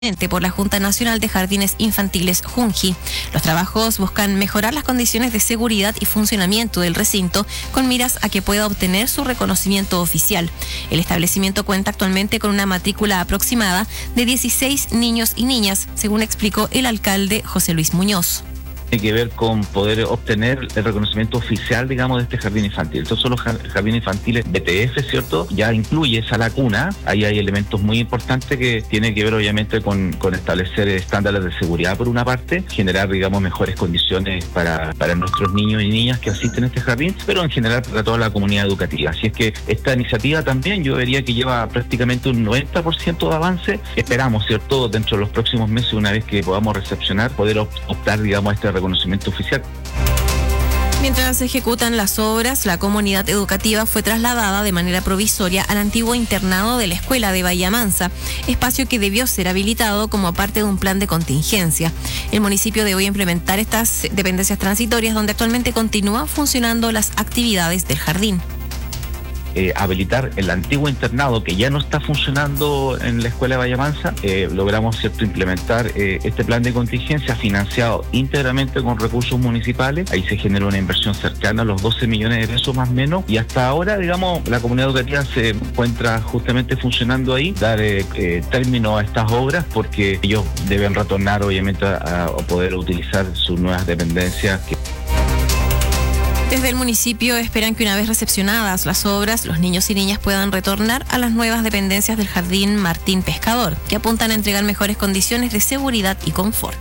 por la Junta Nacional de Jardines Infantiles Junji. Los trabajos buscan mejorar las condiciones de seguridad y funcionamiento del recinto con miras a que pueda obtener su reconocimiento oficial. El establecimiento cuenta actualmente con una matrícula aproximada de 16 niños y niñas, según explicó el alcalde José Luis Muñoz. Tiene que ver con poder obtener el reconocimiento oficial, digamos, de este jardín infantil. Estos son los jardines infantiles BTF, ¿cierto? Ya incluye esa lacuna. Ahí hay elementos muy importantes que tienen que ver, obviamente, con establecer estándares de seguridad, por una parte, generar, digamos, mejores condiciones para nuestros niños y niñas que asisten a este jardín, pero en general para toda la comunidad educativa. Así es que esta iniciativa también yo vería que lleva prácticamente un 90% de avance. Esperamos, ¿cierto?, dentro de los próximos meses, una vez que podamos recepcionar, poder optar, digamos, a este reconocimiento oficial. Mientras se ejecutan las obras, la comunidad educativa fue trasladada de manera provisoria al antiguo internado de la escuela de Bahía Mansa, espacio que debió ser habilitado como parte de un plan de contingencia. El municipio debió implementar estas dependencias transitorias donde actualmente continúan funcionando las actividades del jardín. Habilitar el antiguo internado que ya no está funcionando en la escuela de Bahía Mansa. Logramos, ¿cierto?, implementar este plan de contingencia financiado íntegramente con recursos municipales. Ahí se generó una inversión cercana a los 12 millones de pesos más o menos, y hasta ahora, digamos, la comunidad educativa se encuentra justamente funcionando ahí, dar término a estas obras, porque ellos deben retornar, obviamente, a poder utilizar sus nuevas dependencias. Desde el municipio esperan que una vez recepcionadas las obras, los niños y niñas puedan retornar a las nuevas dependencias del Jardín Martín Pescador, que apuntan a entregar mejores condiciones de seguridad y confort.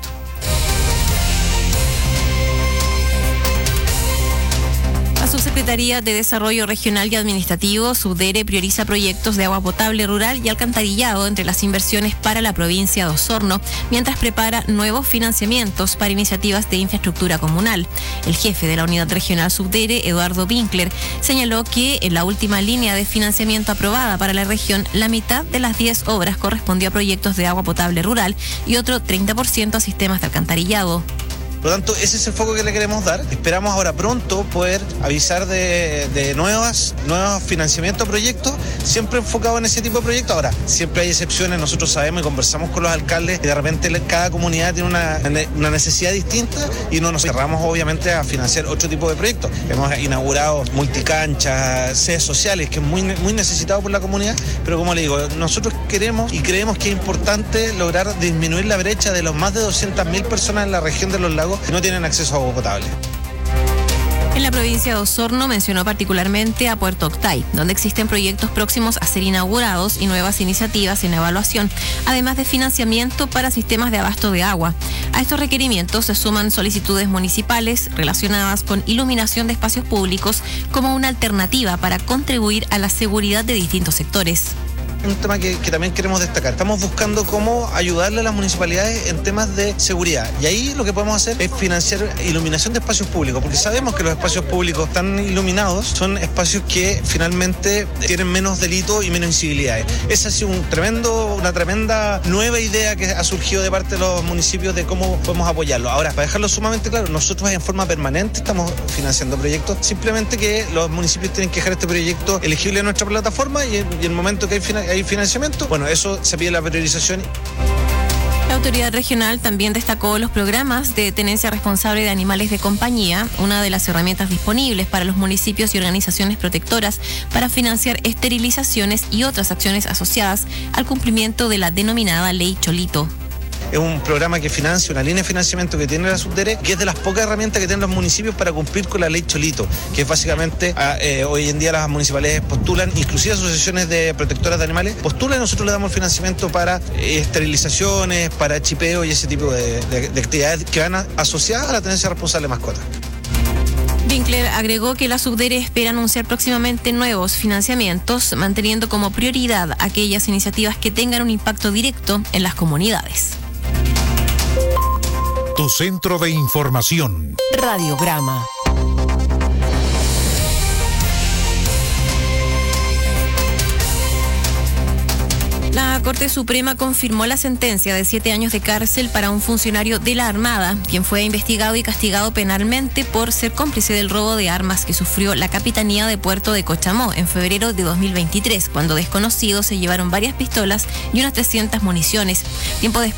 La Subsecretaría de Desarrollo Regional y Administrativo, SUBDERE, prioriza proyectos de agua potable rural y alcantarillado entre las inversiones para la provincia de Osorno, mientras prepara nuevos financiamientos para iniciativas de infraestructura comunal. El jefe de la Unidad Regional SUBDERE, Eduardo Winkler, señaló que en la última línea de financiamiento aprobada para la región, la mitad de las 10 obras correspondió a proyectos de agua potable rural y otro 30% a sistemas de alcantarillado. Por lo tanto, ese es el foco que le queremos dar. Esperamos ahora pronto poder avisar de nuevos financiamientos a proyectos, siempre enfocados en ese tipo de proyectos. Ahora, siempre hay excepciones, nosotros sabemos y conversamos con los alcaldes, y de repente cada comunidad tiene una necesidad distinta y no nos cerramos, obviamente, a financiar otro tipo de proyectos. Hemos inaugurado multicanchas, sedes sociales, que es muy necesitado por la comunidad, pero como le digo, nosotros queremos y creemos que es importante lograr disminuir la brecha de los más de 200.000 personas en la región de los lagos que no tienen acceso a agua potable. En la provincia de Osorno mencionó particularmente a Puerto Octay, donde existen proyectos próximos a ser inaugurados y nuevas iniciativas en evaluación, además de financiamiento para sistemas de abasto de agua. A estos requerimientos se suman solicitudes municipales relacionadas con iluminación de espacios públicos como una alternativa para contribuir a la seguridad de distintos sectores. Un tema que también queremos destacar. Estamos buscando cómo ayudarle a las municipalidades en temas de seguridad. Y ahí lo que podemos hacer es financiar iluminación de espacios públicos, porque sabemos que los espacios públicos tan iluminados son espacios que finalmente tienen menos delito y menos incivilidades. Esa ha sido una tremenda nueva idea que ha surgido de parte de los municipios de cómo podemos apoyarlo. Ahora, para dejarlo sumamente claro, nosotros en forma permanente estamos financiando proyectos, simplemente que los municipios tienen que dejar este proyecto elegible en nuestra plataforma y en el momento que hay financiamiento, bueno, eso se pide la priorización. La autoridad regional también destacó los programas de tenencia responsable de animales de compañía, una de las herramientas disponibles para los municipios y organizaciones protectoras para financiar esterilizaciones y otras acciones asociadas al cumplimiento de la denominada Ley Cholito. Es un programa que financia, una línea de financiamiento que tiene la SUBDERE, que es de las pocas herramientas que tienen los municipios para cumplir con la Ley Cholito, que es básicamente, hoy en día las municipalidades postulan, inclusive asociaciones de protectoras de animales, postulan y nosotros le damos el financiamiento para esterilizaciones, para chipeo y ese tipo de actividades que van asociadas a la tenencia responsable de mascotas. Winkler agregó que la SUBDERE espera anunciar próximamente nuevos financiamientos, manteniendo como prioridad aquellas iniciativas que tengan un impacto directo en las comunidades. Tu centro de información. Radiograma. La La Corte Suprema confirmó la sentencia de 7 años de cárcel para un funcionario de la Armada, quien fue investigado y castigado penalmente por ser cómplice del robo de armas que sufrió la Capitanía de Puerto de Cochamó en febrero de 2023, cuando desconocidos se llevaron varias pistolas y unas 300 municiones. Tiempo después